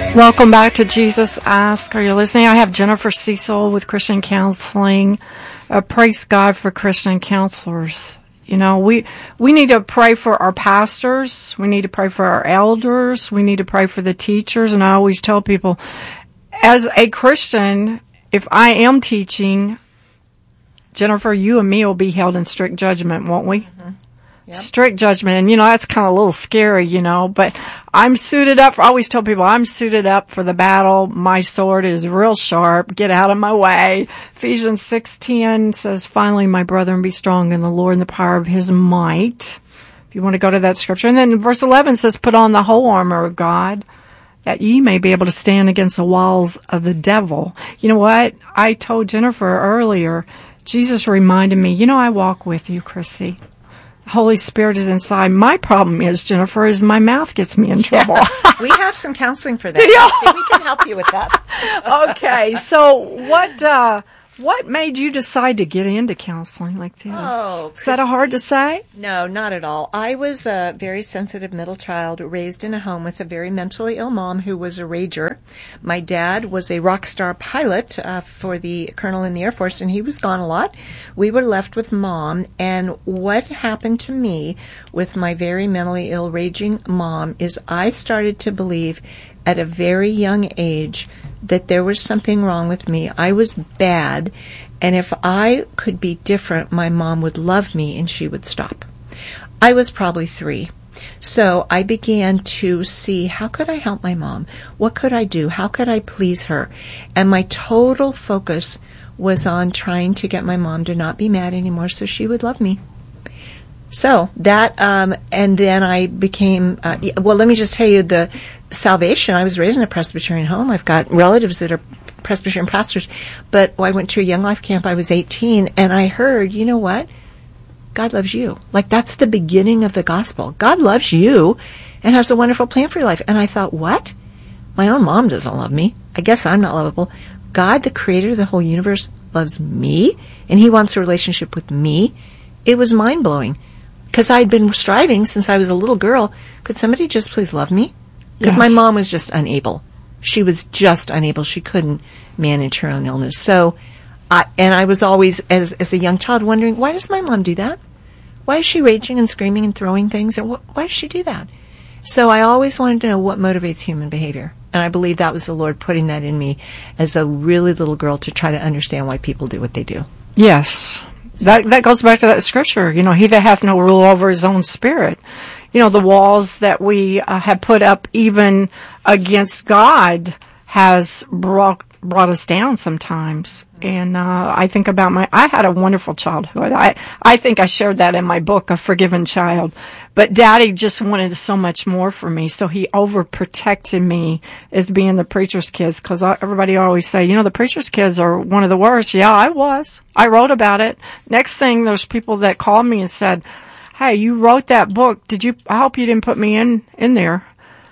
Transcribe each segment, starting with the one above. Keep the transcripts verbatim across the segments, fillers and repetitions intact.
Welcome back to Jesus Ask. Are you listening? I have Jennifer Cecil with Christian Counseling. Uh, praise God for Christian counselors. You know, we, we need to pray for our pastors. We need to pray for our elders. We need to pray for the teachers. And I always tell people, as a Christian, if I am teaching, Jennifer, you and me will be held in strict judgment, won't we? Mm-hmm. Yep. Strict judgment. And, you know, that's kind of a little scary, you know, but I'm suited up. For, I always tell people I'm suited up for the battle. My sword is real sharp. Get out of my way. Ephesians six ten says, finally, my brethren, be strong in the Lord and the power of his might. If you want to go to that scripture. And then verse eleven says, put on the whole armor of God, that ye may be able to stand against the walls of the devil. You know what? I told Jennifer earlier, Jesus reminded me, you know, I walk with you, Chrissy. Holy Spirit is inside. My problem is, Jennifer, is my mouth gets me in trouble. Yeah. We have some counseling for that. See, we can help you with that. Okay, so what uh, what made you decide to get into counseling like this? Oh, is that a hard to say? No, not at all. I was a very sensitive middle child, raised in a home with a very mentally ill mom who was a rager. My dad was a rock star pilot uh, for the colonel in the Air Force, and he was gone a lot. We were left with mom, and what happened to me with my very mentally ill, raging mom is I started to believe at a very young age that there was something wrong with me. I was bad, and if I could be different, my mom would love me and she would stop. I was probably three. So I began to see, how could I help my mom? What could I do? How could I please her? And my total focus was on trying to get my mom to not be mad anymore so she would love me. So that, um, and then I became, uh, well, let me just tell you the salvation. I was raised in a Presbyterian home. I've got relatives that are Presbyterian pastors, but I went to a Young Life camp. I was eighteen, and I heard, you know what? God loves you. Like, that's the beginning of the gospel. God loves you and has a wonderful plan for your life. And I thought, what? My own mom doesn't love me. I guess I'm not lovable. God, the creator of the whole universe, loves me, and he wants a relationship with me. It was mind-blowing. Because I had been striving since I was a little girl. Could somebody just please love me? Because yes. My mom was just unable. She was just unable. She couldn't manage her own illness. So, I, and I was always, as, as a young child, wondering, why does my mom do that? Why is she raging and screaming and throwing things? And wh- why does she do that? So I always wanted to know what motivates human behavior. And I believe that was the Lord putting that in me as a really little girl to try to understand why people do what they do. Yes. That that goes back to that scripture, you know, he that hath no rule over his own spirit. You know, the walls that we uh, have put up even against God has brought brought us down sometimes. And uh, I think about my, I had a wonderful childhood. I, I think I shared that in my book, A Forgiven Child. But Daddy just wanted so much more for me, so he overprotected me as being the preacher's kids, because everybody always say, you know, the preacher's kids are one of the worst. Yeah, I was. I wrote about it. Next thing, there's people that called me and said, hey, you wrote that book. Did you, I hope you didn't put me in, in there.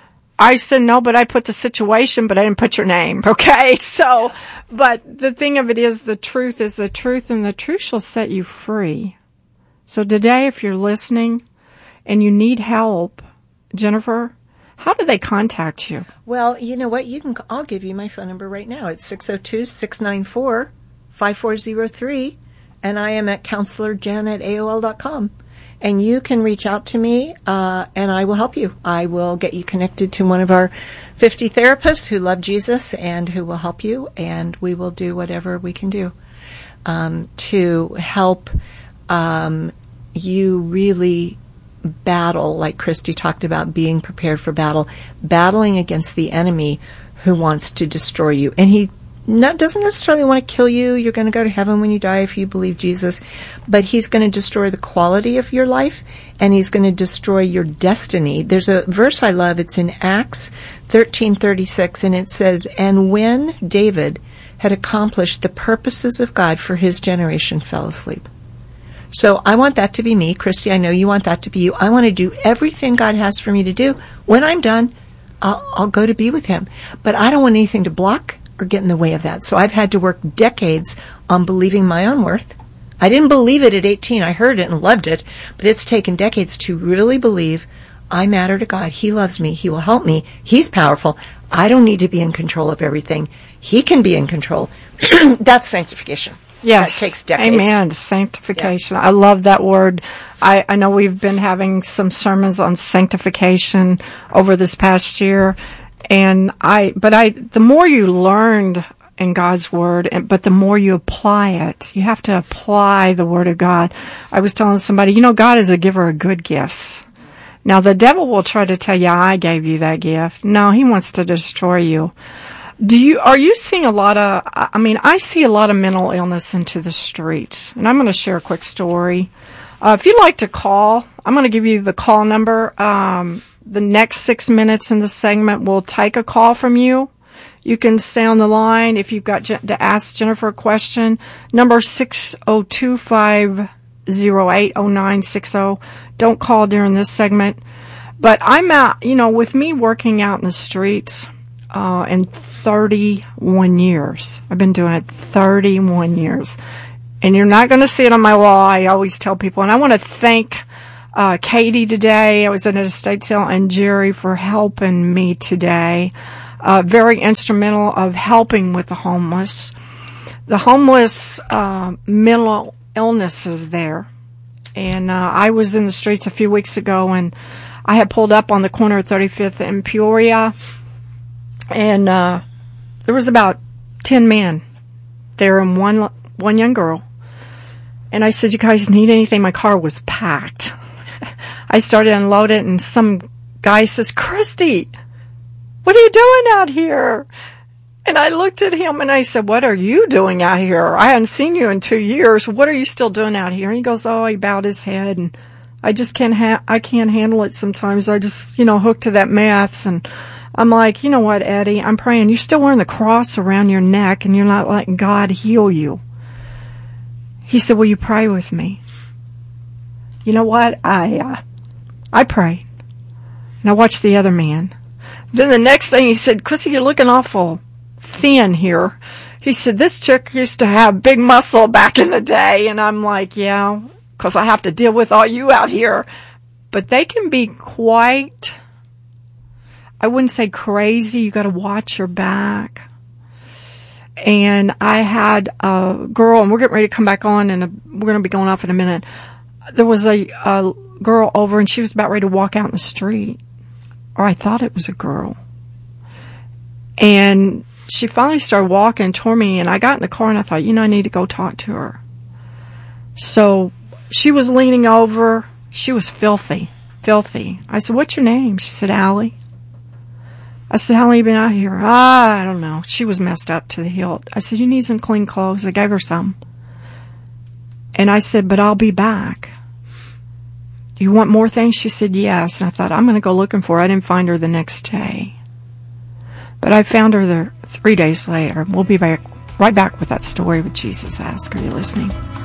I said, no, but I put the situation, but I didn't put your name. Okay. So, but the thing of it is, the truth is the truth, and the truth shall set you free. So today, if you're listening and you need help, Jennifer, how do they contact you? Well, you know what? You can, I'll give you my phone number right now. It's six oh two, six nine four, five four oh three, and I am at counselor jen at A O L dot com. And you can reach out to me, uh, and I will help you. I will get you connected to one of our fifty therapists who love Jesus and who will help you, and we will do whatever we can do um, to help um, you really battle, like Christy talked about, being prepared for battle, battling against the enemy who wants to destroy you. And he Not, doesn't necessarily want to kill you. You're going to go to heaven when you die if you believe Jesus. But he's going to destroy the quality of your life, and he's going to destroy your destiny. There's a verse I love. It's in Acts thirteen thirty-six, and it says, and when David had accomplished the purposes of God for his generation, fell asleep. So I want that to be me. Christy, I know you want that to be you. I want to do everything God has for me to do. When I'm done, I'll, I'll go to be with him. But I don't want anything to block or get in the way of that. So I've had to work decades on believing my own worth. I didn't believe it at eighteen. I heard it and loved it, but it's taken decades to really believe I matter to God. He loves me. He will help me. He's powerful. I don't need to be in control of everything. He can be in control. That's sanctification. Yes. That takes decades. Amen. Sanctification. Yeah. I love that word. I, I know we've been having some sermons on sanctification over this past year. And I, but I, the more you learned in God's Word, but the more you apply it, you have to apply the Word of God. I was telling somebody, you know, God is a giver of good gifts. Now, the devil will try to tell you, I gave you that gift. No, he wants to destroy you. Do you, are you seeing a lot of, I mean, I see a lot of mental illness into the streets. And I'm going to share a quick story. Uh, if you'd like to call, I'm going to give you the call number. Um, the next six minutes in the segment, we'll take a call from you. You can stay on the line if you've got to ask Jennifer a question. Number six oh two, five oh eight, oh nine six oh. Don't call during this segment. But I'm out, you know, with me working out in the streets uh, in thirty-one years. I've been doing it thirty-one years. And you're not going to see it on my wall. I always tell people. And I want to thank uh, Katie today. I was at an estate sale, and Jerry for helping me today. Uh, very instrumental of helping with the homeless. The homeless uh, mental illness is there. And uh, I was in the streets a few weeks ago, and I had pulled up on the corner of thirty-fifth and Peoria, and uh, there was about ten men there and one one young girl. And I said, you guys need anything? My car was packed. I started to unload it, and some guy says, Christy, what are you doing out here? And I looked at him and I said, what are you doing out here? I hadn't seen you in two years. What are you still doing out here? And he goes, oh, he bowed his head, and I just can't ha- I can't handle it sometimes. I just, you know, hooked to that meth. And I'm like, you know what, Eddie, I'm praying. You're still wearing the cross around your neck, and you're not letting God heal you. He said, will you pray with me? You know what? I, uh, I prayed. And I watched the other man. Then the next thing he said, Chrissy, you're looking awful thin here. He said, this chick used to have big muscle back in the day. And I'm like, yeah, because I have to deal with all you out here. But they can be quite, I wouldn't say crazy. You got to watch your back. And I had a girl, and we're getting ready to come back on, and a, we're going to be going off in a minute. There was a, a girl over, and she was about ready to walk out in the street. Or I thought it was a girl. And she finally started walking toward me, and I got in the car, and I thought, you know, I need to go talk to her. So she was leaning over. She was filthy, filthy. I said, what's your name? She said, Allie. I said, how long have you been out here? Ah, I don't know. She was messed up to the hilt. I said, you need some clean clothes. I gave her some. And I said, but I'll be back. Do you want more things? She said, yes. And I thought, I'm going to go looking for her. I didn't find her the next day. But I found her there three days later. We'll be back, right back with that story with Jesus Ask. Are you listening?